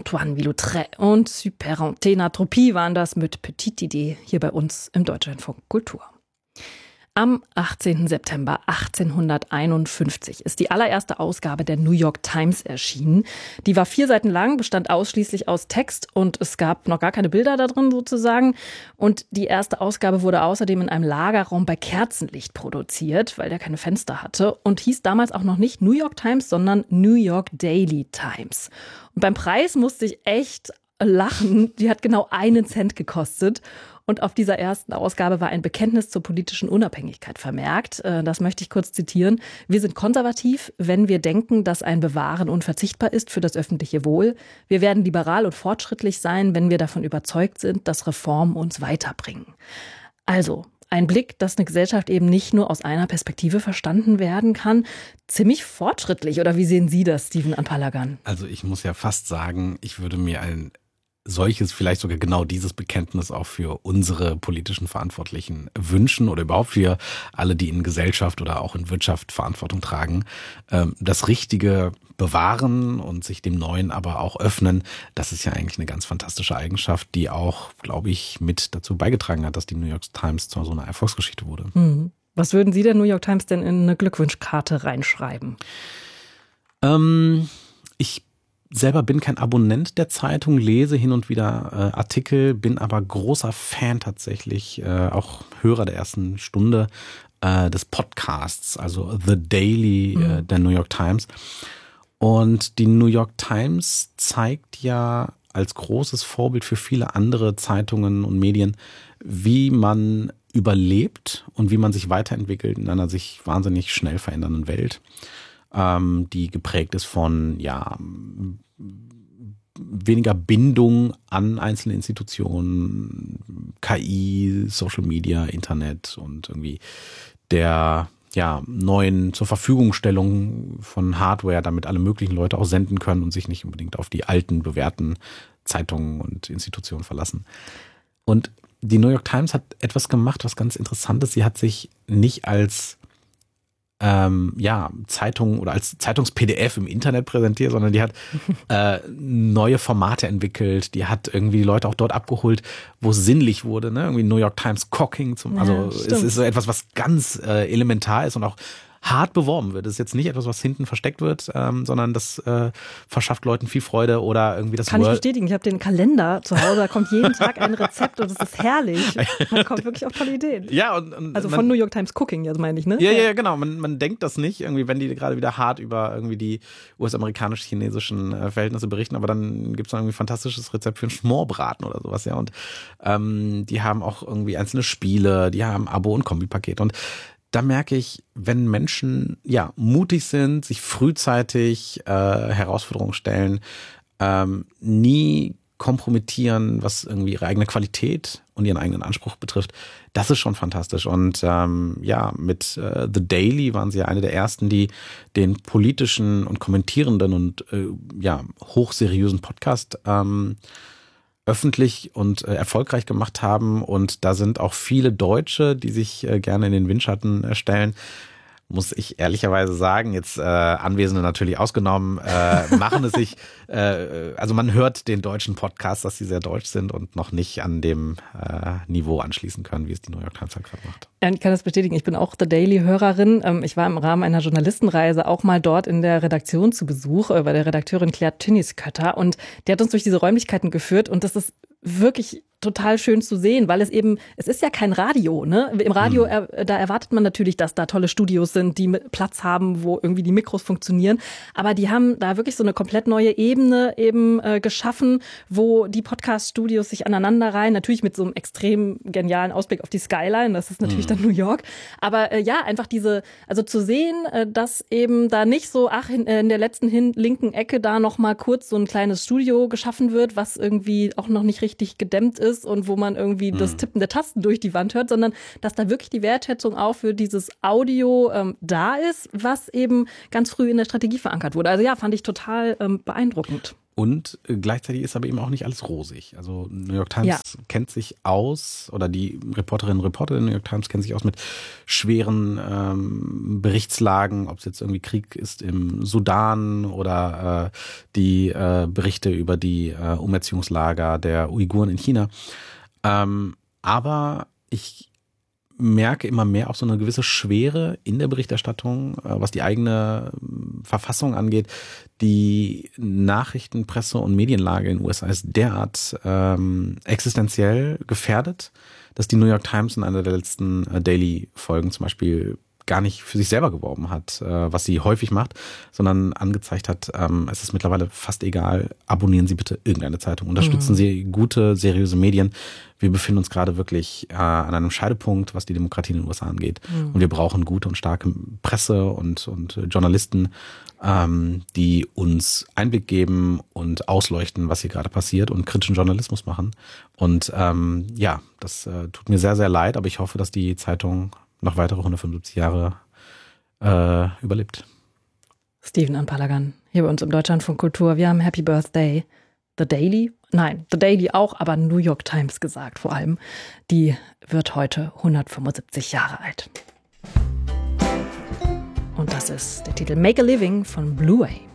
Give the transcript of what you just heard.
Antoine Villoutré und Super Antenatropie waren das mit Petite Idee hier bei uns im Deutschlandfunk Kultur. Am 18. September 1851 ist die allererste Ausgabe der New York Times erschienen. Die war 4 Seiten lang, bestand ausschließlich aus Text und es gab noch gar keine Bilder da drin sozusagen. Und die erste Ausgabe wurde außerdem in einem Lagerraum bei Kerzenlicht produziert, weil der keine Fenster hatte und hieß damals auch noch nicht New York Times, sondern New York Daily Times. Und beim Preis musste ich echt lachen. Die hat genau 1 Cent gekostet. Und auf dieser ersten Ausgabe war ein Bekenntnis zur politischen Unabhängigkeit vermerkt. Das möchte ich kurz zitieren. Wir sind konservativ, wenn wir denken, dass ein Bewahren unverzichtbar ist für das öffentliche Wohl. Wir werden liberal und fortschrittlich sein, wenn wir davon überzeugt sind, dass Reformen uns weiterbringen. Also ein Blick, dass eine Gesellschaft eben nicht nur aus einer Perspektive verstanden werden kann. Ziemlich fortschrittlich. Oder wie sehen Sie das, Steven Anpalagan? Also ich muss ja fast sagen, ich würde mir ein solches, vielleicht sogar genau dieses Bekenntnis auch für unsere politischen Verantwortlichen wünschen oder überhaupt für alle, die in Gesellschaft oder auch in Wirtschaft Verantwortung tragen. Das Richtige bewahren und sich dem Neuen aber auch öffnen, das ist ja eigentlich eine ganz fantastische Eigenschaft, die auch, glaube ich, mit dazu beigetragen hat, dass die New York Times zu so einer Erfolgsgeschichte wurde. Was würden Sie der New York Times denn in eine Glückwunschkarte reinschreiben? Ich selber bin kein Abonnent der Zeitung, lese hin und wieder Artikel, bin aber großer Fan tatsächlich, auch Hörer der ersten Stunde des Podcasts, also The Daily der New York Times. Und die New York Times zeigt ja als großes Vorbild für viele andere Zeitungen und Medien, wie man überlebt und wie man sich weiterentwickelt in einer sich wahnsinnig schnell verändernden Welt, die geprägt ist von weniger Bindung an einzelne Institutionen, KI, Social Media, Internet und irgendwie der neuen zur Verfügungstellung von Hardware, damit alle möglichen Leute auch senden können und sich nicht unbedingt auf die alten, bewährten Zeitungen und Institutionen verlassen. Und die New York Times hat etwas gemacht, was ganz interessant ist. Sie hat sich nicht als Zeitung oder als Zeitungs-PDF im Internet präsentiert, sondern die hat neue Formate entwickelt, die hat irgendwie die Leute auch dort abgeholt, wo es sinnlich wurde, ne? Irgendwie New York Times Cocking, es ist so etwas, was ganz elementar ist und auch hart beworben wird. Das ist jetzt nicht etwas, was hinten versteckt wird, sondern das verschafft Leuten viel Freude oder irgendwie das Kann ich bestätigen. Ich habe den Kalender zu Hause, da kommt jeden Tag ein Rezept und es ist herrlich. Man kommt wirklich auf tolle Ideen. Ja, und also von New York Times Cooking, das meine ich, ne? Ja, genau. Man denkt das nicht, irgendwie, wenn die gerade wieder hart über irgendwie die US-amerikanisch-chinesischen Verhältnisse berichten, aber dann gibt es irgendwie ein fantastisches Rezept für einen Schmorbraten oder sowas, ja. Und die haben auch irgendwie einzelne Spiele, die haben Abo- und Kombipaket und da merke ich, wenn Menschen mutig sind, sich frühzeitig Herausforderungen stellen, nie kompromittieren, was irgendwie ihre eigene Qualität und ihren eigenen Anspruch betrifft, das ist schon fantastisch. Und mit The Daily waren sie ja eine der ersten, die den politischen und kommentierenden und hochseriösen Podcast öffentlich und erfolgreich gemacht haben. Und da sind auch viele Deutsche, die sich gerne in den Windschatten stellen. Muss ich ehrlicherweise sagen, jetzt Anwesende natürlich ausgenommen, machen es sich, also man hört den deutschen Podcasts, dass sie sehr deutsch sind und noch nicht an dem Niveau anschließen können, wie es die New York Times halt gerade macht. Ich kann das bestätigen, ich bin auch The Daily-Hörerin. Ich war im Rahmen einer Journalistenreise auch mal dort in der Redaktion zu Besuch, bei der Redakteurin Claire Tünniskötter und die hat uns durch diese Räumlichkeiten geführt und das ist wirklich total schön zu sehen, weil es ist ja kein Radio, ne? Im Radio, da erwartet man natürlich, dass da tolle Studios sind, die Platz haben, wo irgendwie die Mikros funktionieren. Aber die haben da wirklich so eine komplett neue Ebene eben geschaffen, wo die Podcast-Studios sich aneinander reihen. Natürlich mit so einem extrem genialen Ausblick auf die Skyline. Das ist natürlich dann New York. Aber einfach also zu sehen, dass eben da nicht so, in der letzten linken Ecke da noch mal kurz so ein kleines Studio geschaffen wird, was irgendwie auch noch nicht richtig gedämmt ist und wo man irgendwie das Tippen der Tasten durch die Wand hört, sondern dass da wirklich die Wertschätzung auch für dieses Audio da ist, was eben ganz früh in der Strategie verankert wurde. Also fand ich total beeindruckend. Und gleichzeitig ist aber eben auch nicht alles rosig. Also New York Times kennt sich aus, oder die Reporterinnen und Reporter der New York Times kennen sich aus mit schweren Berichtslagen, ob es jetzt irgendwie Krieg ist im Sudan oder die Berichte über die Umerziehungslager der Uiguren in China. Aber ich merke immer mehr auch so eine gewisse Schwere in der Berichterstattung, was die eigene Verfassung angeht. Die Nachrichten-, Presse- und Medienlage in den USA ist derart existenziell gefährdet, dass die New York Times in einer der letzten Daily-Folgen zum Beispiel gar nicht für sich selber geworben hat, was sie häufig macht, sondern angezeigt hat, es ist mittlerweile fast egal, abonnieren Sie bitte irgendeine Zeitung, unterstützen Sie gute, seriöse Medien. Wir befinden uns gerade wirklich an einem Scheidepunkt, was die Demokratie in den USA angeht. Und wir brauchen gute und starke Presse und Journalisten, die uns Einblick geben und ausleuchten, was hier gerade passiert und kritischen Journalismus machen. Und das tut mir sehr, sehr leid, aber ich hoffe, dass die Zeitung noch weitere 175 Jahre überlebt. Steven Anpalagan, hier bei uns im Deutschlandfunk Kultur. Wir haben Happy Birthday, The Daily. Nein, The Daily auch, aber New York Times gesagt vor allem. Die wird heute 175 Jahre alt. Und das ist der Titel Make a Living von Blue Way.